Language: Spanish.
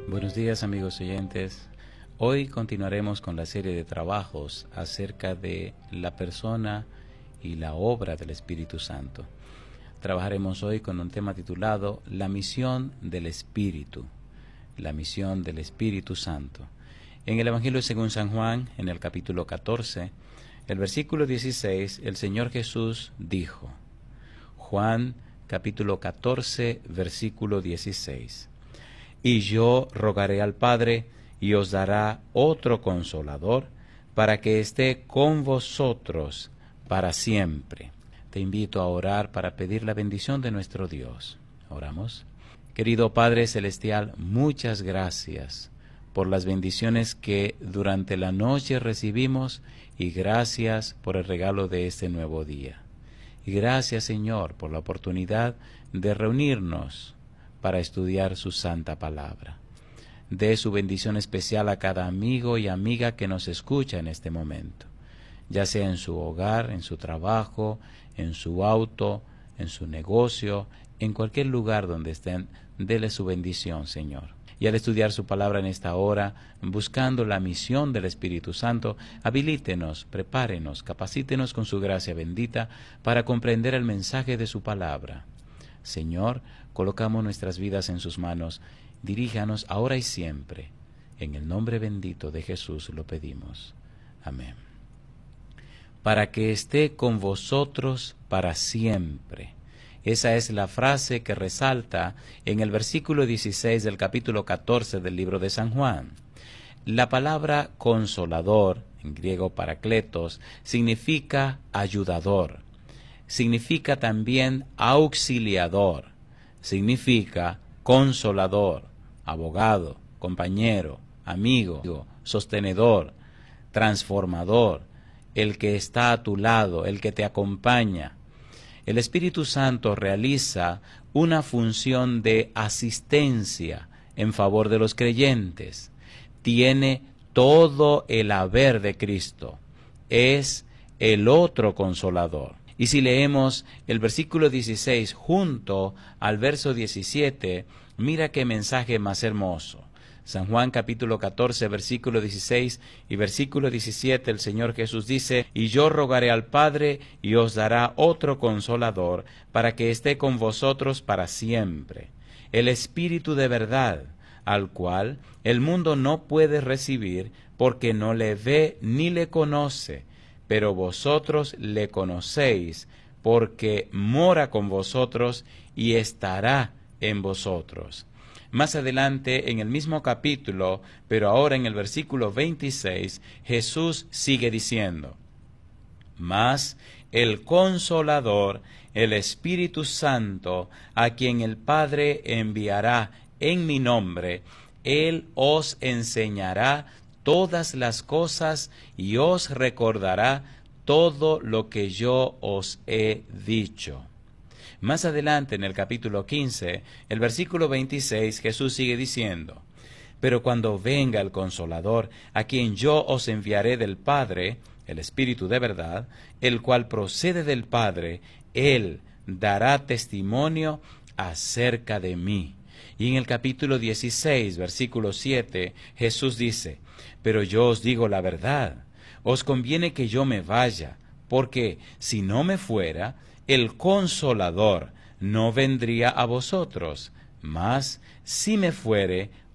Buenos días, amigos oyentes. Hoy continuaremos con la serie de trabajos acerca de la persona y la obra del Espíritu Santo. Trabajaremos hoy con un tema titulado La misión del Espíritu, la misión del Espíritu Santo. En el Evangelio según San Juan, en el capítulo 14, el versículo 16, el Señor Jesús dijo, Juan capítulo 14, versículo 16, y yo rogaré al Padre, y os dará otro Consolador, para que esté con vosotros para siempre. Te invito a orar para pedir la bendición de nuestro Dios. Oramos. Querido Padre Celestial, muchas gracias por las bendiciones que durante la noche recibimos y gracias por el regalo de este nuevo día. Y gracias, Señor, por la oportunidad de reunirnos para estudiar su santa palabra. Dé su bendición especial a cada amigo y amiga que nos escucha en este momento, ya sea en su hogar, en su trabajo, en su auto, en su negocio, en cualquier lugar donde estén. Dele su bendición, Señor. Y al estudiar su palabra en esta hora, buscando la misión del Espíritu Santo, habilítenos, prepárenos, capacítenos con su gracia bendita para comprender el mensaje de su palabra. Señor, colocamos nuestras vidas en sus manos. Diríjanos ahora y siempre. En el nombre bendito de Jesús lo pedimos. Amén. Para que esté con vosotros para siempre. Esa es la frase que resalta en el versículo 16 del capítulo 14 del libro de San Juan. La palabra consolador, en griego parakletos, significa ayudador. Significa también auxiliador. Significa consolador, abogado, compañero, amigo, sostenedor, transformador, el que está a tu lado, el que te acompaña. El Espíritu Santo realiza una función de asistencia en favor de los creyentes. Tiene todo el haber de Cristo. Es el otro consolador. Y si leemos el versículo 16 junto al verso 17, mira qué mensaje más hermoso. San Juan capítulo 14, versículo 16 y versículo 17, el Señor Jesús dice, y yo rogaré al Padre, y os dará otro Consolador, para que esté con vosotros para siempre, el Espíritu de verdad, al cual el mundo no puede recibir, porque no le ve ni le conoce, pero vosotros le conocéis, porque mora con vosotros y estará en vosotros. Más adelante, en el mismo capítulo, pero ahora en el versículo 26, Jesús sigue diciendo, mas el Consolador, el Espíritu Santo, a quien el Padre enviará en mi nombre, Él os enseñará todas las cosas y os recordará todo lo que yo os he dicho. Más adelante en el capítulo 15, el versículo 26, Jesús sigue diciendo, pero cuando venga el Consolador, a quien yo os enviaré del Padre, el Espíritu de verdad, el cual procede del Padre, Él dará testimonio acerca de mí. Y en el capítulo 16, versículo 7, Jesús dice, pero yo os digo la verdad, os conviene que yo me vaya, porque si no me fuera, el Consolador no vendría a vosotros, mas si me fuere,